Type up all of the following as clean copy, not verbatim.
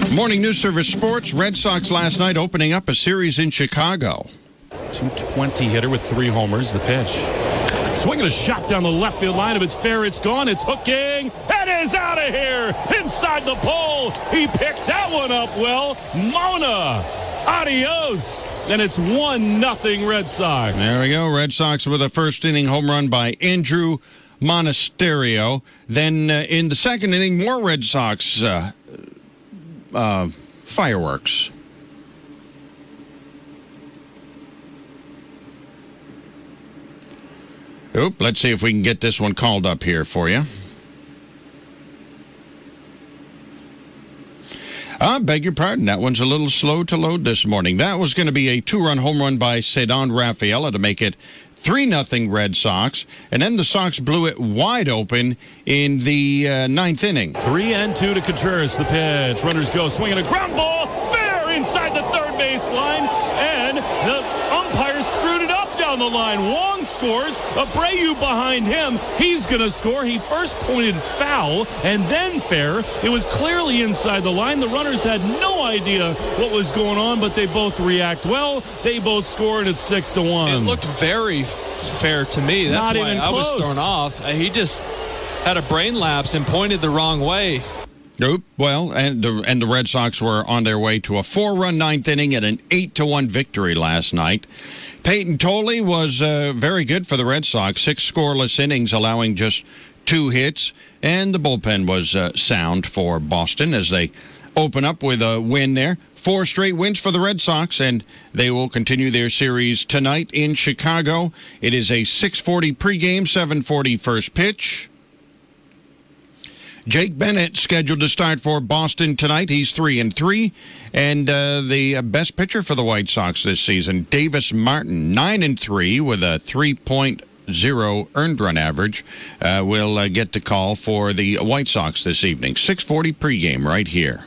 Morning News Service Sports. Red Sox last night opening up a series in Chicago. 220 hitter with 3 homers. The pitch. Swinging a shot down the left field line. If it's fair, it's gone. It's hooking. It is out of here. Inside the pole. He picked that one up well. Mona. Adios. And it's 1-0 Red Sox. There we go. Red Sox with a first inning home run by Andrew Monasterio. Then in the second inning, more Red Sox fireworks. Let's see if we can get this one called up here for you. I beg your pardon. That one's a little slow to load this morning. That was going to be a 2-run home run by Cedon Rafaela to make it 3-0 Red Sox. And then the Sox blew it wide open in the ninth inning. 3-2 to Contreras. The pitch. Runners go. Swinging a ground ball. Fair inside the third baseline. And the umpire screwed it up down the line. Wong scores. Abreu behind him. He's going to score. He first pointed foul and then fair. It was clearly inside the line. The runners had no idea what was going on, but they both react well. They both score, and it's 6-1. It looked very fair to me. That's why I was thrown off. He just had a brain lapse and pointed the wrong way. Well, and the Red Sox were on their way to a 4-run ninth inning and an 8-1 victory last night. Peyton Tolley was very good for the Red Sox. 6 scoreless innings, allowing just 2 hits. And the bullpen was sound for Boston as they open up with a win there. 4 straight wins for the Red Sox, and they will continue their series tonight in Chicago. It is a 6:40 pregame, 7:40 first pitch. Jake Bennett scheduled to start for Boston tonight. He's 3-3. And the best pitcher for the White Sox this season, Davis Martin, 9-3 with a 3.0 earned run average, will get the call for the White Sox this evening. 6:40 pregame right here.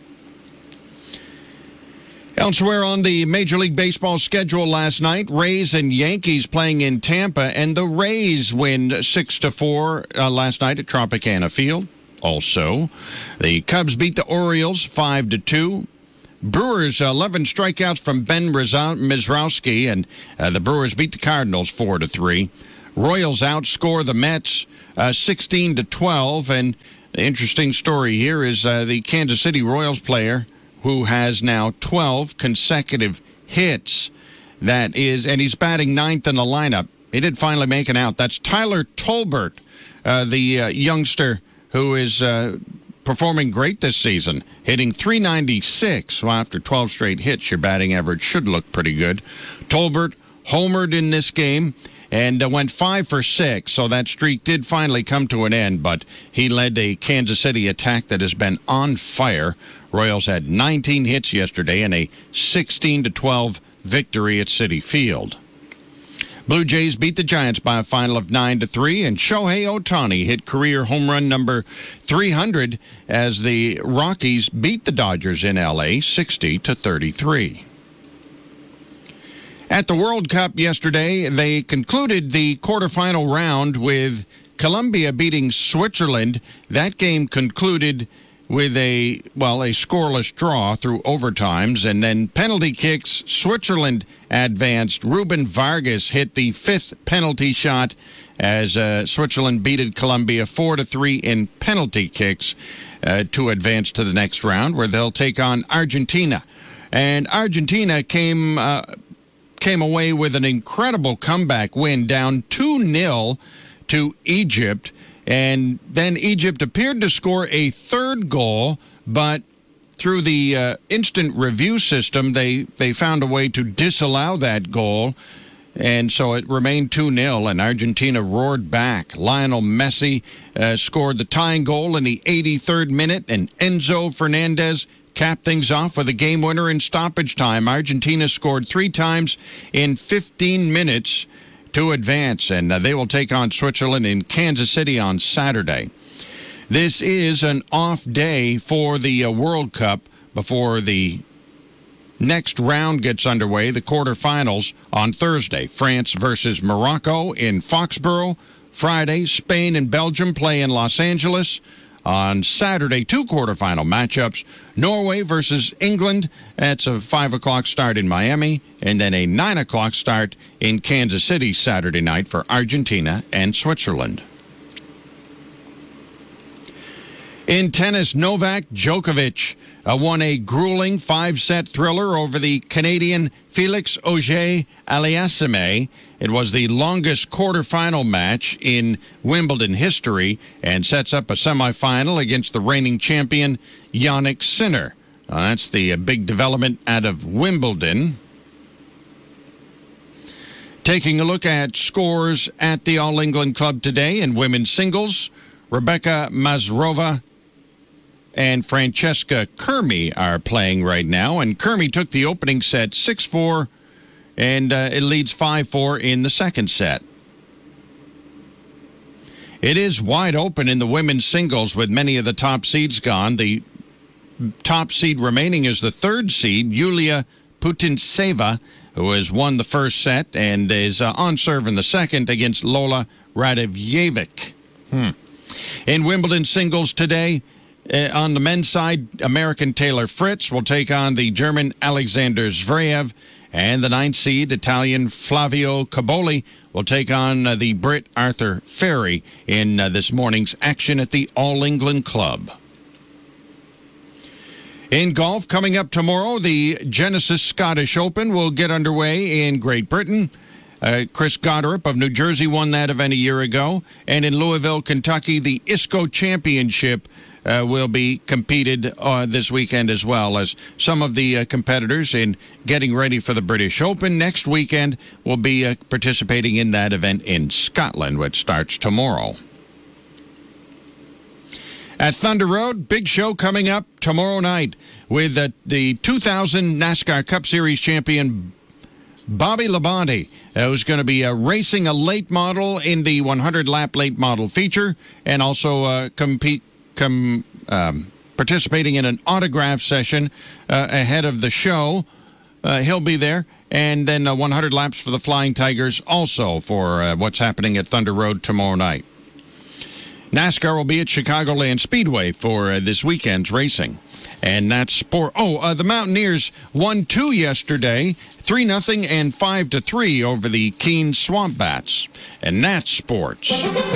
Elsewhere on the Major League Baseball schedule last night, Rays and Yankees playing in Tampa, and the Rays win 6-4 last night at Tropicana Field. Also, the Cubs beat the Orioles 5-2. Brewers 11 strikeouts from Ben Mizrowski, and the Brewers beat the Cardinals 4-3. Royals outscore the Mets 16-12, and the interesting story here is the Kansas City Royals player who has now 12 consecutive hits. That is, and he's batting 9th in the lineup. He did finally make an out. That's Tyler Tolbert, the youngster who is performing great this season, hitting .396. Well, after 12 straight hits, your batting average should look pretty good. Tolbert homered in this game and went 5 for 6, so that streak did finally come to an end, but he led a Kansas City attack that has been on fire. Royals had 19 hits yesterday and a 16-12 victory at Citi Field. Blue Jays beat the Giants by a final of 9-3, and Shohei Ohtani hit career home run number 300 as the Rockies beat the Dodgers in L.A. 60-33. At the World Cup yesterday, they concluded the quarterfinal round with Colombia beating Switzerland. That game concluded with a scoreless draw through overtimes, and then penalty kicks. Switzerland advanced. Ruben Vargas hit the 5th penalty shot as Switzerland beated Colombia 4-3 in penalty kicks to advance to the next round, where they'll take on Argentina. And Argentina came away with an incredible comeback win, down 2-0 to Egypt. And then Egypt appeared to score a 3rd goal, but through the instant review system, they found a way to disallow that goal. And so it remained 2-0, and Argentina roared back. Lionel Messi scored the tying goal in the 83rd minute, and Enzo Fernandez capped things off with a game winner in stoppage time. Argentina scored 3 times in 15 minutes to advance, and they will take on Switzerland in Kansas City on Saturday. This is an off day for the World Cup before the next round gets underway, the quarterfinals on Thursday. France versus Morocco in Foxborough. Friday, Spain and Belgium play in Los Angeles. On Saturday, 2 quarterfinal matchups. Norway versus England. That's a 5 o'clock start in Miami. And then a 9 o'clock start in Kansas City Saturday night for Argentina and Switzerland. In tennis, Novak Djokovic won a grueling 5-set thriller over the Canadian Felix Auger-Aliassime. It was the longest quarterfinal match in Wimbledon history and sets up a semifinal against the reigning champion Jannik Sinner. That's the big development out of Wimbledon. Taking a look at scores at the All England Club today in women's singles, Rebecca Mazurova and Francesca Kermi are playing right now, and Kermi took the opening set 6-4, and it leads 5-4 in the second set. It is wide open in the women's singles with many of the top seeds gone. The top seed remaining is the third seed, Yulia Putintseva, who has won the first set and is on serve in the second against Lola Radojevic. In Wimbledon singles today, on the men's side, American Taylor Fritz will take on the German Alexander Zverev, and the 9th seed, Italian Flavio Caboli, will take on the Brit Arthur Ferry in this morning's action at the All England Club. In golf, coming up tomorrow, the Genesis Scottish Open will get underway in Great Britain. Chris Goddard of New Jersey won that event a year ago. And in Louisville, Kentucky, the ISCO Championship will be competed this weekend as well, as some of the competitors in getting ready for the British Open next weekend will be participating in that event in Scotland, which starts tomorrow. At Thunder Road, big show coming up tomorrow night with the 2000 NASCAR Cup Series champion Bobby Labonte, who's going to be racing a late model in the 100-lap late model feature, and also participating in an autograph session ahead of the show. He'll be there. And then 100 laps for the Flying Tigers also for what's happening at Thunder Road tomorrow night. NASCAR will be at Chicagoland Speedway for this weekend's racing. And that's sport. The Mountaineers won 2 yesterday, 3-0 and 5-3 over the Keene Swamp Bats. And that's sports.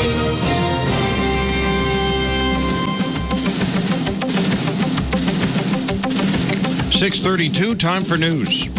6:32, time for news.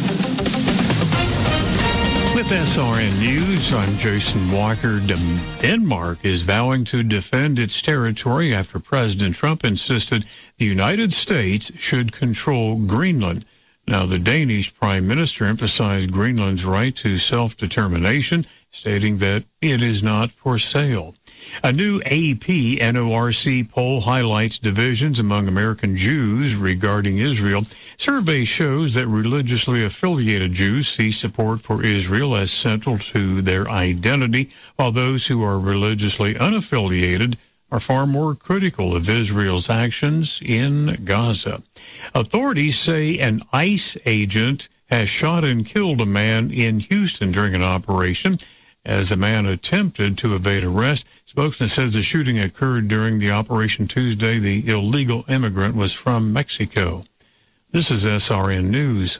With SRN News, I'm Jason Walker. Denmark is vowing to defend its territory after President Trump insisted the United States should control Greenland. Now, the Danish Prime Minister emphasized Greenland's right to self-determination, stating that it is not for sale. A new AP NORC poll highlights divisions among American Jews regarding Israel. Survey shows that religiously affiliated Jews see support for Israel as central to their identity, while those who are religiously unaffiliated are far more critical of Israel's actions in Gaza. Authorities say an ICE agent has shot and killed a man in Houston during an operation as the man attempted to evade arrest. Spokesman says the shooting occurred during the operation Tuesday. The illegal immigrant was from Mexico. This is SRN News.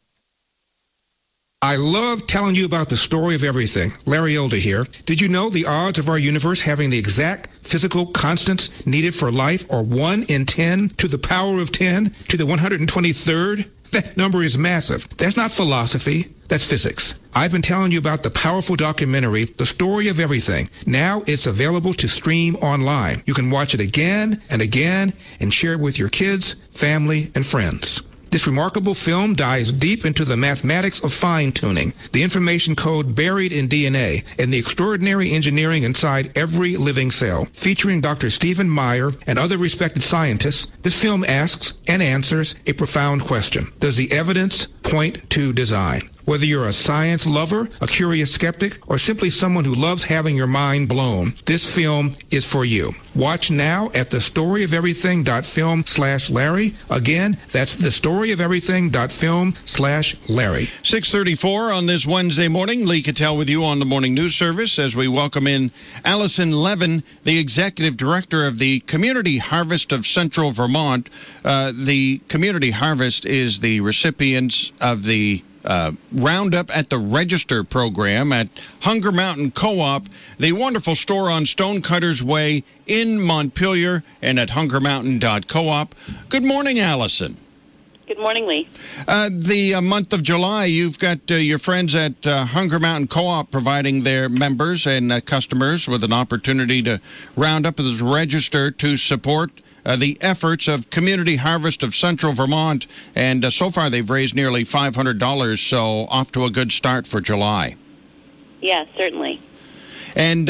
I love telling you about the story of everything. Larry Elder here. Did you know the odds of our universe having the exact physical constants needed for life are 1 in 10 to the power of 10 to the 123rd? That number is massive. That's not philosophy. That's physics. I've been telling you about the powerful documentary, The Story of Everything. Now it's available to stream online. You can watch it again and again and share it with your kids, family, and friends. This remarkable film dives deep into the mathematics of fine-tuning, the information code buried in DNA, and the extraordinary engineering inside every living cell. Featuring Dr. Stephen Meyer and other respected scientists, this film asks and answers a profound question. Does the evidence point to design? Whether you're a science lover, a curious skeptic, or simply someone who loves having your mind blown, this film is for you. Watch now at thestoryoferything.film/Larry. Again, that's thestoryoferything.film/Larry. 6:34 on this Wednesday morning. Lee Cattell with you on the Morning News Service as we welcome in Allison Levin, the Executive Director of the Community Harvest of Central Vermont. The Community Harvest is the recipients of the Roundup at the Register program at Hunger Mountain Co-op, the wonderful store on Stonecutters Way in Montpelier, and at hungermountain.coop. Good morning, Allison. Good morning, Lee. The month of July, you've got your friends at Hunger Mountain Co-op providing their members and customers with an opportunity to round up at the Register to support the efforts of Community Harvest of Central Vermont, and so far they've raised nearly $500, so off to a good start for July. Yes, certainly. And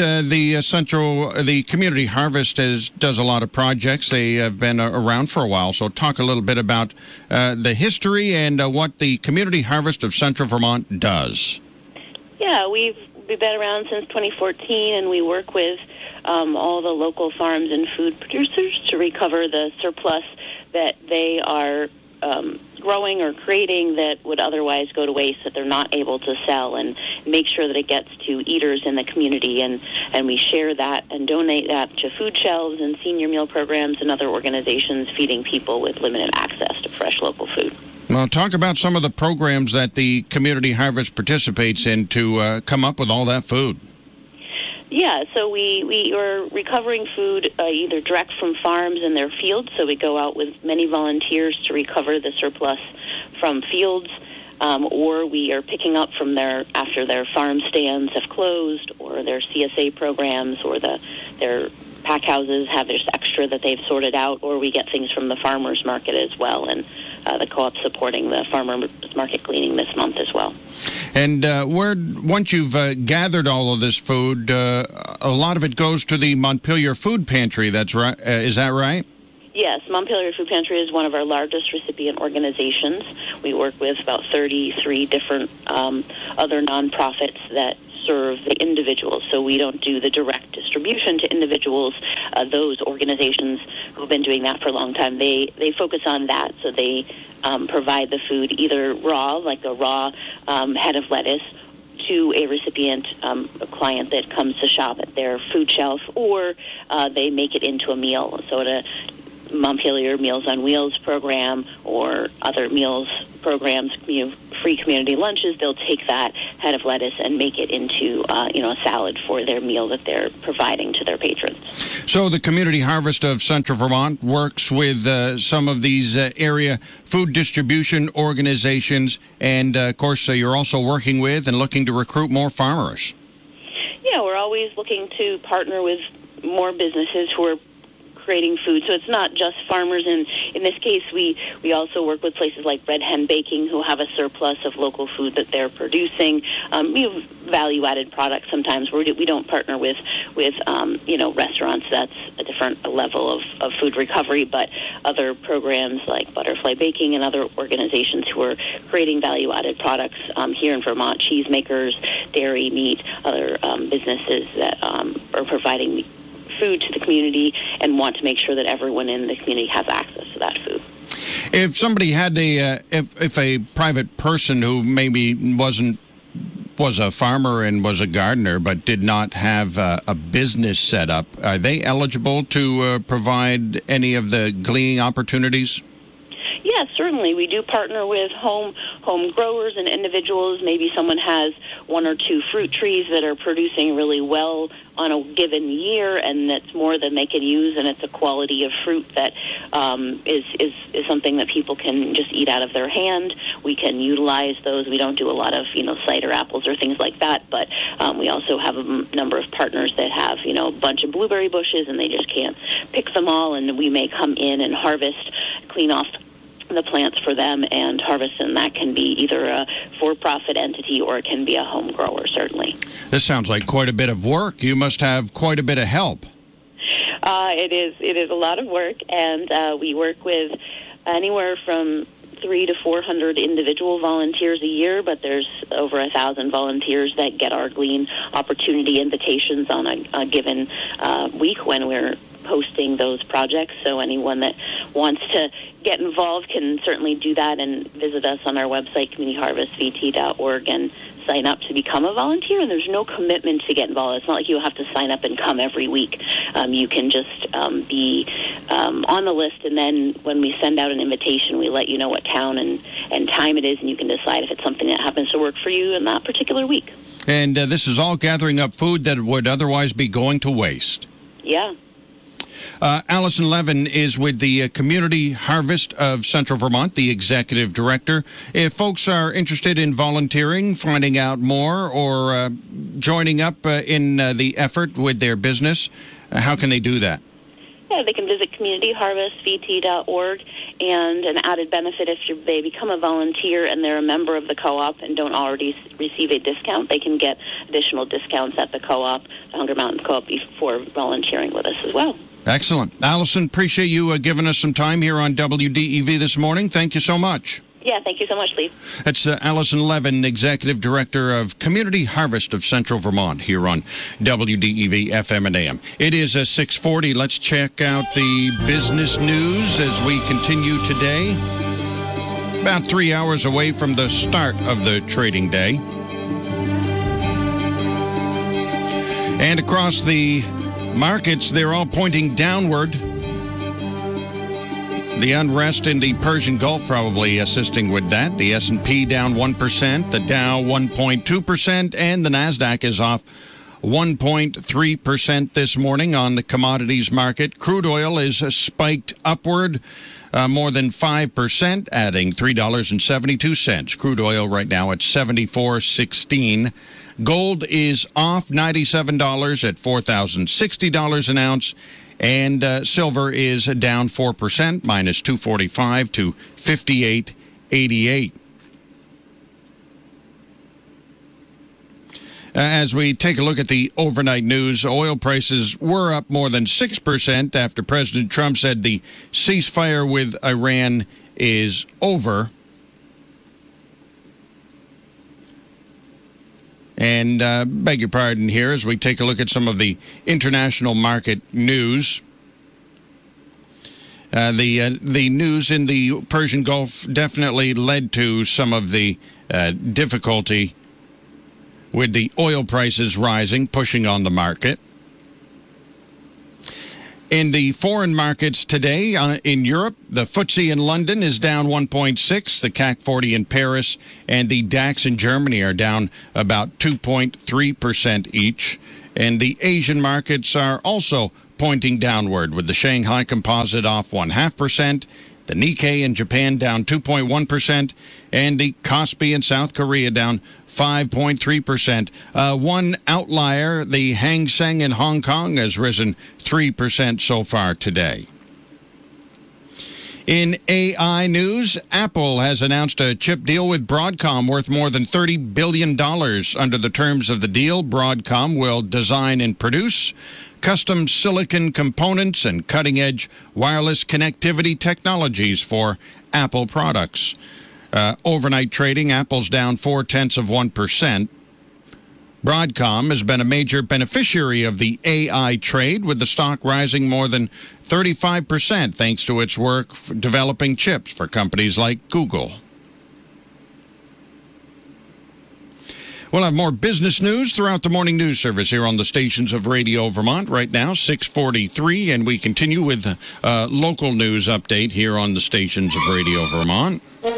the Community Harvest does a lot of projects. They have been around for a while, so talk a little bit about the history and what the Community Harvest of Central Vermont does. Yeah, we've been around since 2014, and we work with all the local farms and food producers to recover the surplus that they are growing or creating that would otherwise go to waste that they're not able to sell, and make sure that it gets to eaters in the community. And we share that and donate that to food shelves and senior meal programs and other organizations feeding people with limited access to fresh local food. Well, talk about some of the programs that the Community Harvest participates in to come up with all that food. Yeah, so we are recovering food either direct from farms in their fields, so we go out with many volunteers to recover the surplus from fields, or we are picking up from after their farm stands have closed, or their CSA programs, or their pack houses have this extra that they've sorted out, or we get things from the farmers market as well, and the co-op supporting the farmers market cleaning this month as well. And once you've gathered all of this food, a lot of it goes to the Montpelier Food Pantry. That's right. Is that right? Yes, Montpelier Food Pantry is one of our largest recipient organizations. We work with about 33 different other nonprofits that serve the individuals. So we don't do the direct distribution to individuals. Those organizations who've been doing that for a long time, they focus on that. So they provide the food either raw, like a raw head of lettuce, to a recipient, a client that comes to shop at their food shelf, or they make it into a meal. So at a Montpelier Meals on Wheels program or other meals programs, free community lunches, they'll take that head of lettuce and make it into a salad for their meal that they're providing to their patrons. So the Community Harvest of Central Vermont works with some of these area food distribution organizations, and of course you're also working with and looking to recruit more farmers. Yeah, we're always looking to partner with more businesses who are creating food. So it's not just farmers. And in this case, we also work with places like Red Hen Baking, who have a surplus of local food that they're producing. We have value-added products sometimes. We don't partner with restaurants. That's a different level of food recovery. But other programs like Butterfly Baking and other organizations who are creating value-added products here in Vermont, cheesemakers, dairy, meat, other businesses that are providing food to the community and want to make sure that everyone in the community has access to that food. If somebody had if a private person who maybe was a farmer and was a gardener but did not have a business set up, are they eligible to provide any of the gleaning opportunities? Yes, certainly. We do partner with home growers and individuals. Maybe someone has one or two fruit trees that are producing really well on a given year, and that's more than they can use, and it's a quality of fruit that is something that people can just eat out of their hand. We can utilize those. We don't do a lot of cider apples or things like that, but we also have a number of partners that have a bunch of blueberry bushes, and they just can't pick them all, and we may come in and harvest, clean off the plants for them and harvest, and that can be either a for-profit entity or it can be a home grower, certainly. This sounds like quite a bit of work. You must have quite a bit of help. It is a lot of work, and we work with anywhere from 300 to 400 individual volunteers a year, but there's over 1,000 volunteers that get our Glean opportunity invitations on a given week when we're hosting those projects. So anyone that wants to get involved can certainly do that and visit us on our website, communityharvestvt.org, and sign up to become a volunteer. And there's no commitment to get involved. It's not like you have to sign up and come every week. You can just be on the list, and then when we send out an invitation, we let you know what town and time it is, and you can decide if it's something that happens to work for you in that particular week. And this is all gathering up food that would otherwise be going to waste. Yeah. Allison Levin is with the Community Harvest of Central Vermont, the executive director. If folks are interested in volunteering, finding out more, or joining up in the effort with their business, how can they do that? Yeah, they can visit communityharvestvt.org, and an added benefit if they become a volunteer and they're a member of the co-op and don't already receive a discount, they can get additional discounts at the co-op, the Hunger Mountain Co-op, before volunteering with us as well. Excellent. Allison, appreciate you giving us some time here on WDEV this morning. Thank you so much. Yeah, thank you so much, Lee. That's Allison Levin, Executive Director of Community Harvest of Central Vermont, here on WDEV FM and AM. It is 6:40. Let's check out the business news as we continue today. About 3 hours away from the start of the trading day. And across the markets, they're all pointing downward. The unrest in the Persian Gulf probably assisting with that. The S&P down 1%, the Dow 1.2%, and the NASDAQ is off 1.3% this morning on the commodities market. Crude oil is spiked upward more than 5%, adding $3.72. Crude oil right now at $74.16. Gold is off $97 at $4,060 an ounce. And silver is down 4%, minus $2.45 to $58.88. As we take a look at the overnight news, oil prices were up more than 6% after President Trump said the ceasefire with Iran is over. And beg your pardon here as we take a look at some of the international market news. The news in the Persian Gulf definitely led to some of the difficulty with the oil prices rising, pushing on the market. In the foreign markets today, in Europe, the FTSE in London is down 1.6, the CAC 40 in Paris, and the DAX in Germany are down about 2.3% each. And the Asian markets are also pointing downward, with the Shanghai Composite off 0.5%, the Nikkei in Japan down 2.1%, and the Kospi in South Korea down 5.3%. One outlier, the Hang Seng in Hong Kong, has risen 3% so far today. In AI news, Apple has announced a chip deal with Broadcom worth more than $30 billion. Under the terms of the deal, Broadcom will design and produce custom silicon components and cutting-edge wireless connectivity technologies for Apple products. Overnight trading, Apple's down 0.4%. Broadcom has been a major beneficiary of the AI trade, with the stock rising more than 35% thanks to its work developing chips for companies like Google. We'll have more business news throughout the morning news service here on the stations of Radio Vermont. Right now, 6:43, and we continue with a local news update here on the stations of Radio Vermont.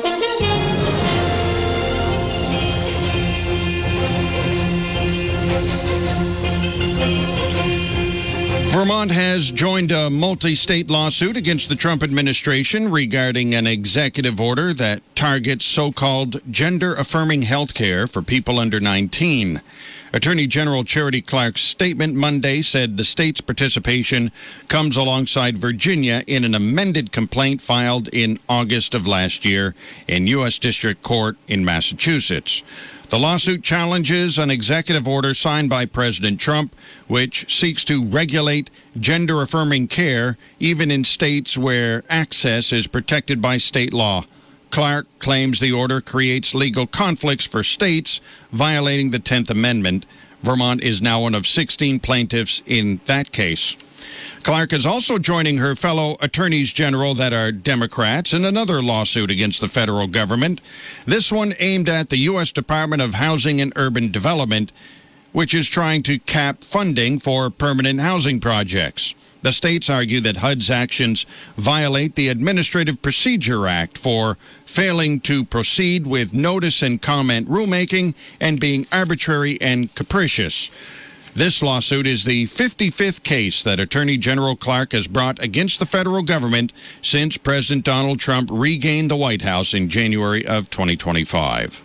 Vermont has joined a multi-state lawsuit against the Trump administration regarding an executive order that targets so-called gender-affirming health care for people under 19. Attorney General Charity Clark's statement Monday said the state's participation comes alongside Virginia in an amended complaint filed in August of last year in U.S. District Court in Massachusetts. The lawsuit challenges an executive order signed by President Trump, which seeks to regulate gender-affirming care even in states where access is protected by state law. Clark claims the order creates legal conflicts for states, violating the 10th Amendment. Vermont is now one of 16 plaintiffs in that case. Clark is also joining her fellow attorneys general that are Democrats in another lawsuit against the federal government, this one aimed at the U.S. Department of Housing and Urban Development, which is trying to cap funding for permanent housing projects. The states argue that HUD's actions violate the Administrative Procedure Act for failing to proceed with notice and comment rulemaking and being arbitrary and capricious. This lawsuit is the 55th case that Attorney General Clark has brought against the federal government since President Donald Trump regained the White House in January of 2025.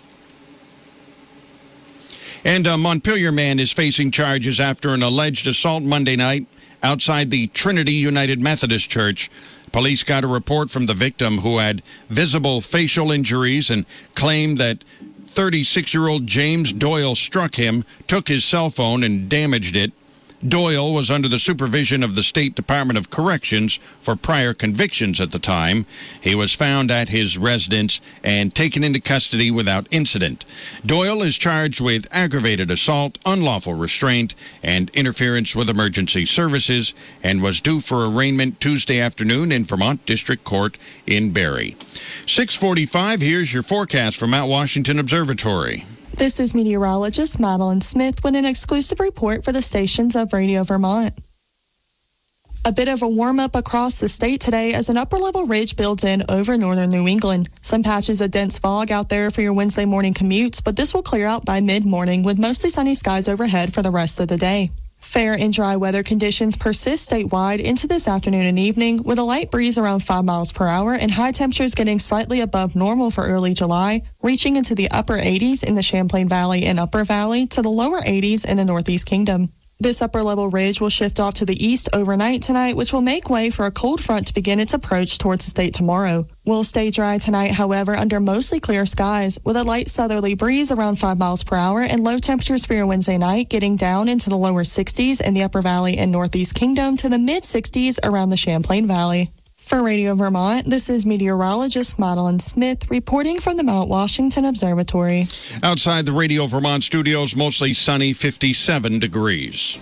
And a Montpelier man is facing charges after an alleged assault Monday night outside the Trinity United Methodist Church. Police got a report from the victim who had visible facial injuries and claimed that 36-year-old James Doyle struck him, took his cell phone, and damaged it. Doyle was under the supervision of the State Department of Corrections for prior convictions at the time. He was found at his residence and taken into custody without incident. Doyle is charged with aggravated assault, unlawful restraint, and interference with emergency services, and was due for arraignment Tuesday afternoon in Vermont District Court in Barrie. 6:45, here's your forecast from Mount Washington Observatory. This is meteorologist Madeline Smith with an exclusive report for the stations of Radio Vermont. A bit of a warm-up across the state today as an upper-level ridge builds in over northern New England. Some patches of dense fog out there for your Wednesday morning commutes, but this will clear out by mid-morning with mostly sunny skies overhead for the rest of the day. Fair and dry weather conditions persist statewide into this afternoon and evening, with a light breeze around 5 miles per hour and high temperatures getting slightly above normal for early July, reaching into the upper 80s in the Champlain Valley and Upper Valley to the lower 80s in the Northeast Kingdom. This upper-level ridge will shift off to the east overnight tonight, which will make way for a cold front to begin its approach towards the state tomorrow. We'll stay dry tonight, however, under mostly clear skies, with a light southerly breeze around 5 miles per hour and low temperatures for your Wednesday night getting down into the lower 60s in the Upper Valley and Northeast Kingdom to the mid-60s around the Champlain Valley. For Radio Vermont, this is meteorologist Madeline Smith reporting from the Mount Washington Observatory. Outside the Radio Vermont studios, mostly sunny, 57 degrees.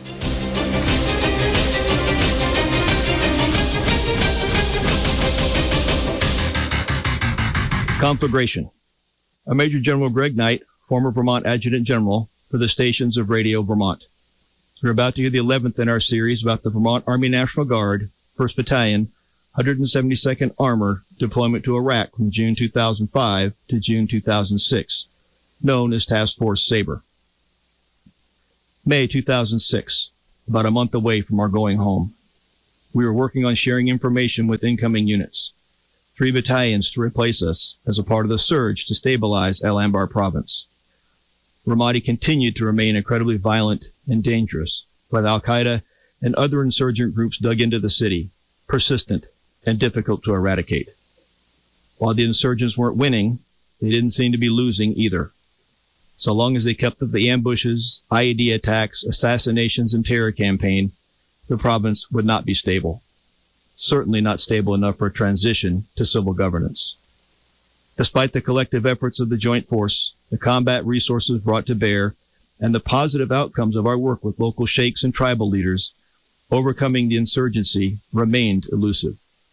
Conflagration. Major General Greg Knight, former Vermont Adjutant General for the stations of Radio Vermont. We're about to hear the 11th in our series about the Vermont Army National Guard, 1st Battalion, 172nd Armor deployment to Iraq from June 2005 to June 2006, known as Task Force Sabre. May 2006, about a month away from our going home. We were working on sharing information with incoming units. 3 battalions to replace us as a part of the surge to stabilize El Anbar province. Ramadi continued to remain incredibly violent and dangerous, while Al-Qaeda and other insurgent groups dug into the city, persistent and difficult to eradicate. While the insurgents weren't winning, they didn't seem to be losing either. So long as they kept up the ambushes, IED attacks, assassinations, and terror campaign, the province would not be stable. Certainly not stable enough for a transition to civil governance. Despite the collective efforts of the Joint Force, the combat resources brought to bear, and the positive outcomes of our work with local sheikhs and tribal leaders, overcoming the insurgency remained elusive.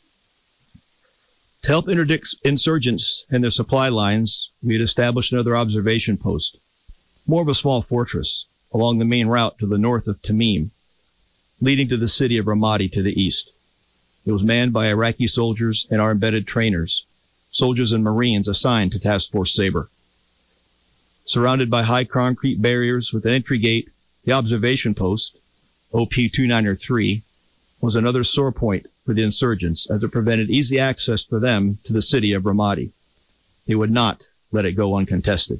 To help interdict insurgents and their supply lines, we had established another observation post, more of a small fortress, along the main route to the north of Tamim, leading to the city of Ramadi to the east. It was manned by Iraqi soldiers and our embedded trainers, soldiers and Marines assigned to Task Force Sabre. Surrounded by high concrete barriers with an entry gate, the observation post, OP-2903, was another sore point for the insurgents as it prevented easy access for them to the city of Ramadi. They would not let it go uncontested.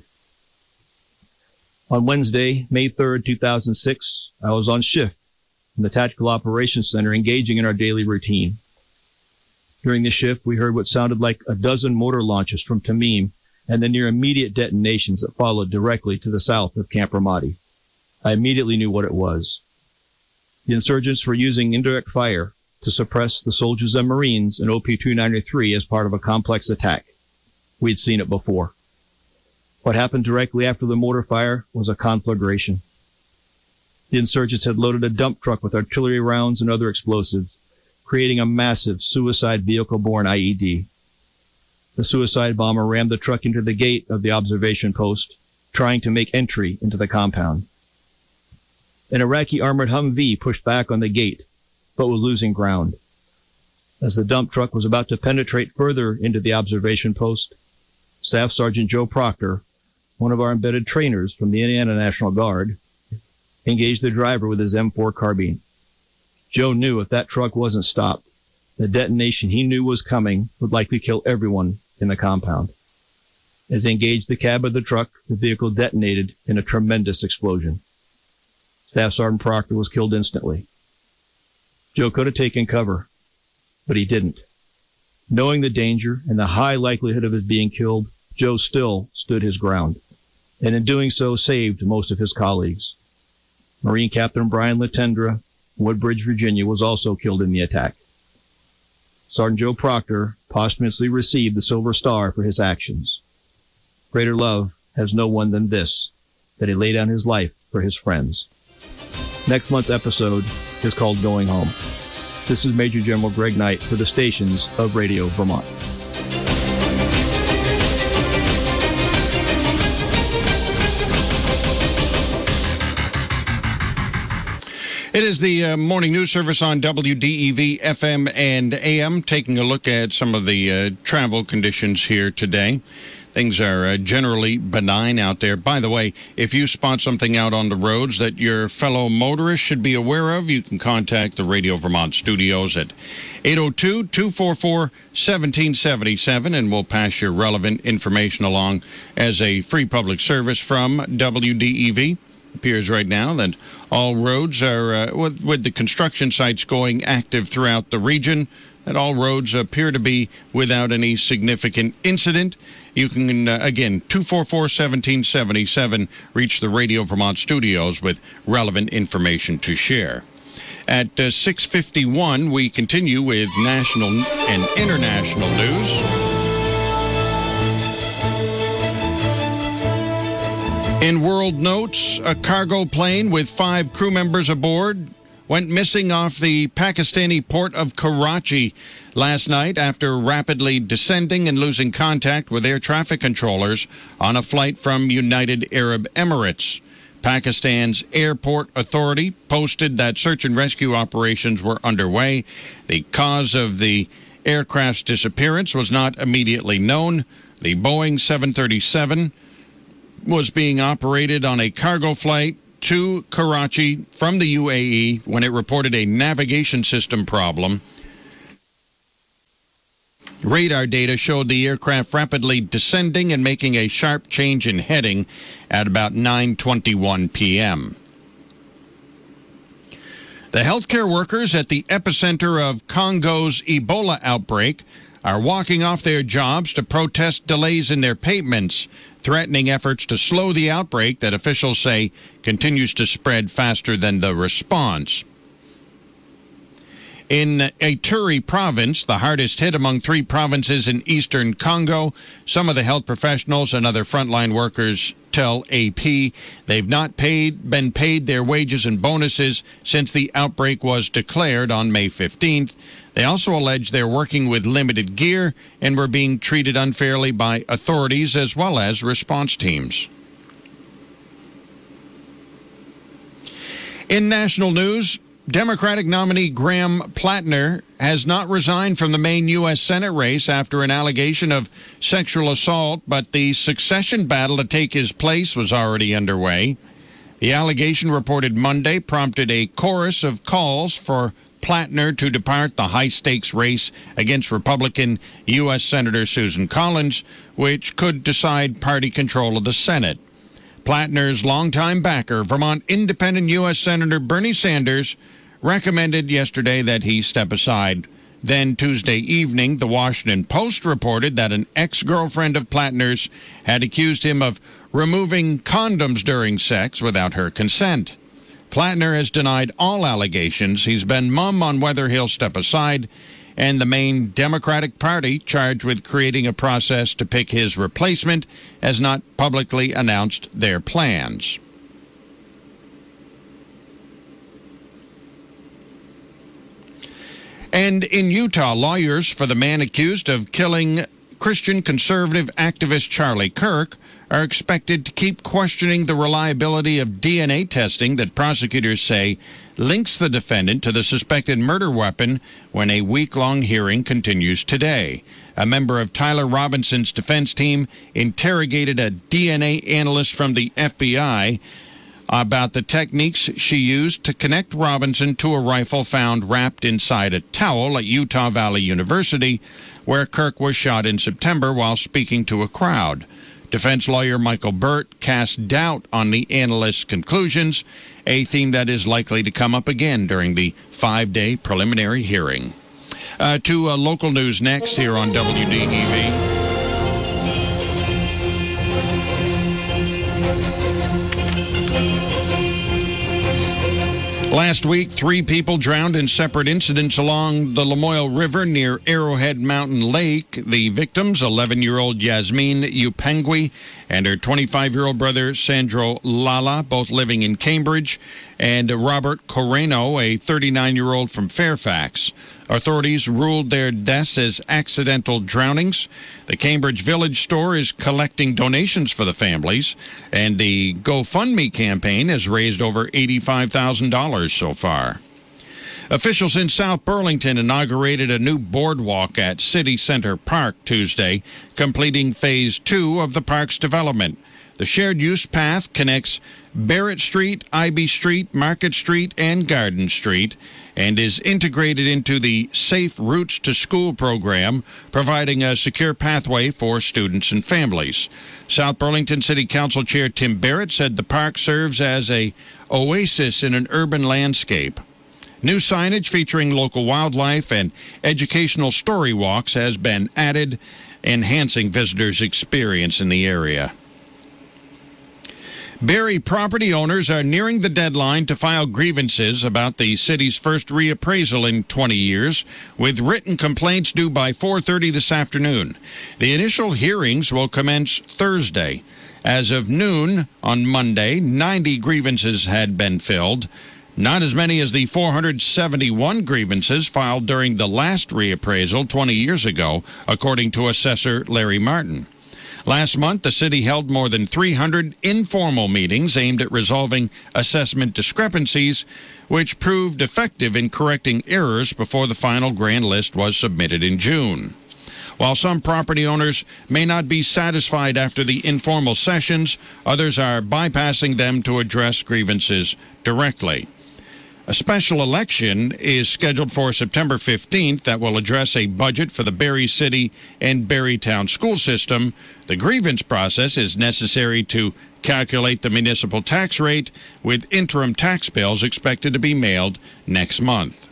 On Wednesday, May 3rd, 2006, I was on shift in the Tactical Operations Center engaging in our daily routine. During the shift, we heard what sounded like a dozen mortar launches from Tamim and the near immediate detonations that followed directly to the south of Camp Ramadi. I immediately knew what it was. The insurgents were using indirect fire to suppress the soldiers and Marines in OP-2903 as part of a complex attack. We'd seen it before. What happened directly after the mortar fire was a conflagration. The insurgents had loaded a dump truck with artillery rounds and other explosives, creating a massive suicide vehicle-borne IED. The suicide bomber rammed the truck into the gate of the observation post, trying to make entry into the compound. An Iraqi armored Humvee pushed back on the gate, but was losing ground. As the dump truck was about to penetrate further into the observation post, Staff Sergeant Joe Proctor, one of our embedded trainers from the Indiana National Guard, engaged the driver with his M4 carbine. Joe knew if that truck wasn't stopped, the detonation he knew was coming would likely kill everyone in the compound. As he engaged the cab of the truck, the vehicle detonated in a tremendous explosion. Staff Sergeant Proctor was killed instantly. Joe could have taken cover, but he didn't. Knowing the danger and the high likelihood of his being killed, Joe still stood his ground, and in doing so saved most of his colleagues. Marine Captain Brian Latendra, Woodbridge, Virginia, was also killed in the attack. Sergeant Joe Proctor posthumously received the Silver Star for his actions. Greater love has no one than this, that he laid down his life for his friends. Next month's episode is called Going Home. This is Major General Greg Knight for the stations of Radio Vermont. It is the morning news service on WDEV FM and AM, taking a look at some of the travel conditions here today. Things are generally benign out there. By the way, if you spot something out on the roads that your fellow motorists should be aware of, you can contact the Radio Vermont studios at 802-244-1777, and we'll pass your relevant information along as a free public service from WDEV. Appears right now that all roads are, with the construction sites going active throughout the region, that all roads appear to be without any significant incident. You can, again, 244-1777, reach the Radio Vermont studios with relevant information to share. At 6:51, we continue with national and international news. In world notes, a cargo plane with 5 crew members aboard went missing off the Pakistani port of Karachi last night after rapidly descending and losing contact with air traffic controllers on a flight from United Arab Emirates. Pakistan's Airport Authority posted that search and rescue operations were underway. The cause of the aircraft's disappearance was not immediately known. The Boeing 737 was being operated on a cargo flight to Karachi from the UAE when it reported a navigation system problem. Radar data showed the aircraft rapidly descending and making a sharp change in heading at about 9:21 p.m. The healthcare workers at the epicenter of Congo's Ebola outbreak are walking off their jobs to protest delays in their payments, threatening efforts to slow the outbreak that officials say continues to spread faster than the response. In Ituri province, the hardest hit among 3 provinces in eastern Congo, some of the health professionals and other frontline workers tell AP they've not been paid their wages and bonuses since the outbreak was declared on May 15th. They also allege they're working with limited gear and were being treated unfairly by authorities as well as response teams. In national news, Democratic nominee Graham Plattner has not resigned from the Maine U.S. Senate race after an allegation of sexual assault, but the succession battle to take his place was already underway. The allegation, reported Monday, prompted a chorus of calls for Plattner to depart the high-stakes race against Republican U.S. Senator Susan Collins, which could decide party control of the Senate. Plattner's longtime backer, Vermont Independent U.S. Senator Bernie Sanders, recommended yesterday that he step aside. Then Tuesday evening, the Washington Post reported that an ex-girlfriend of Plattner's had accused him of removing condoms during sex without her consent. Plattner has denied all allegations. He's been mum on whether he'll step aside. and the main Democratic Party, charged with creating a process to pick his replacement, has not publicly announced their plans. And in Utah, lawyers for the man accused of killing Christian conservative activist Charlie Kirk are expected to keep questioning the reliability of DNA testing that prosecutors say links the defendant to the suspected murder weapon when a week-long hearing continues today. A member of Tyler Robinson's defense team interrogated a DNA analyst from the FBI about the techniques she used to connect Robinson to a rifle found wrapped inside a towel at Utah Valley University, where Kirk was shot in September while speaking to a crowd. Defense lawyer Michael Burt cast doubt on the analyst's conclusions, a theme that is likely to come up again during the 5-day preliminary hearing. To local news next here on WDEV. Last week, 3 people drowned in separate incidents along the Lamoille River near Arrowhead Mountain Lake. The victims, 11-year-old Yasmin Upengui and her 25-year-old brother Sandro Lala, both living in Cambridge, and Robert Coreno, a 39-year-old from Fairfax. Authorities ruled their deaths as accidental drownings. The Cambridge Village store is collecting donations for the families, and the GoFundMe campaign has raised over $85,000 so far. Officials in South Burlington inaugurated a new boardwalk at City Center Park Tuesday, completing Phase 2 of the park's development. The shared-use path connects Barrett Street, Ivy Street, Market Street, and Garden Street, and is integrated into the Safe Routes to School program, providing a secure pathway for students and families. South Burlington City Council Chair Tim Barrett said the park serves as an oasis in an urban landscape. New signage featuring local wildlife and educational story walks has been added, enhancing visitors' experience in the area. Barrie property owners are nearing the deadline to file grievances about the city's first reappraisal in 20 years, with written complaints due by 4:30 this afternoon. The initial hearings will commence Thursday. As of noon on Monday, 90 grievances had been filled, not as many as the 471 grievances filed during the last reappraisal 20 years ago, according to Assessor Larry Martin. Last month, the city held more than 300 informal meetings aimed at resolving assessment discrepancies, which proved effective in correcting errors before the final grand list was submitted in June. While some property owners may not be satisfied after the informal sessions, others are bypassing them to address grievances directly. A special election is scheduled for September 15th that will address a budget for the Barrie City and Barrie Town school system. The grievance process is necessary to calculate the municipal tax rate, with interim tax bills expected to be mailed next month.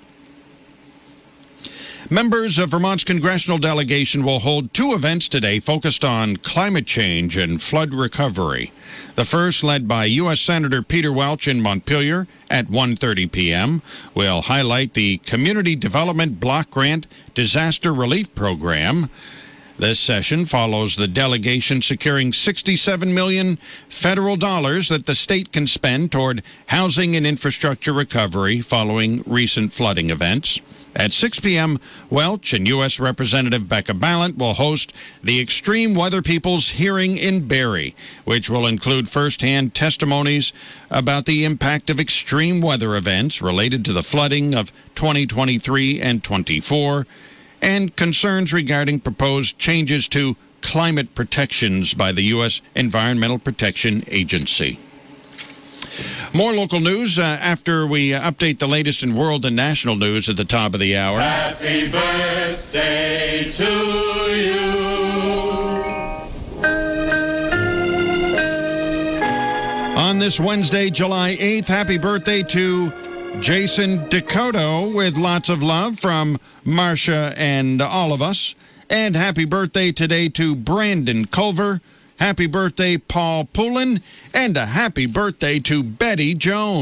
Members of Vermont's congressional delegation will hold 2 events today focused on climate change and flood recovery. The first, led by U.S. Senator Peter Welch in Montpelier at 1:30 p.m., will highlight the Community Development Block Grant Disaster Relief Program. This session follows the delegation securing $67 million federal dollars that the state can spend toward housing and infrastructure recovery following recent flooding events. At 6 p.m., Welch and U.S. Representative Becca Balint will host the Extreme Weather People's Hearing in Barrie, which will include firsthand testimonies about the impact of extreme weather events related to the flooding of 2023 and 24, and concerns regarding proposed changes to climate protections by the U.S. Environmental Protection Agency. More local news after we update the latest in world and national news at the top of the hour. Happy birthday to you. On this Wednesday, July 8th, happy birthday to Jason Dakota, with lots of love from Marcia and all of us. And happy birthday today to Brandon Culver. Happy birthday, Paul Poulin. And a happy birthday to Betty Jones.